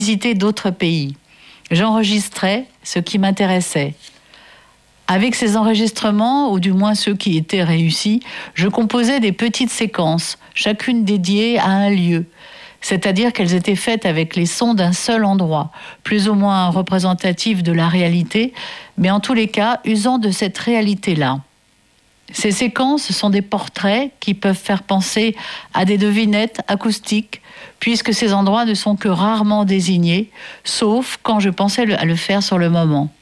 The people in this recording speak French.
visiter d'autres pays. J'enregistrais ce qui m'intéressait. Avec ces enregistrements, ou du moins ceux qui étaient réussis, je composais des petites séquences, chacune dédiée à un lieu. C'est-à-dire qu'elles étaient faites avec les sons d'un seul endroit, plus ou moins représentatifs de la réalité, mais en tous les cas, usant de cette réalité-là. Ces séquences sont des portraits qui peuvent faire penser à des devinettes acoustiques, puisque ces endroits ne sont que rarement désignés, sauf quand je pensais à le faire sur le moment.